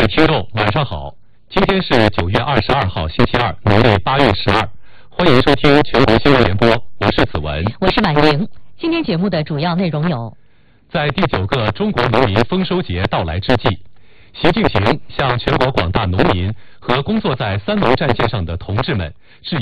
听众晚上好，今天是9月22号星期二，农历8月12，欢迎收听全国新闻联播，我是子文， 我是满莹。今天节目的主要内容有： 在第9个中国农民丰收节到来之际，习近平向全国广大农民和工作在三农战线上的同志们致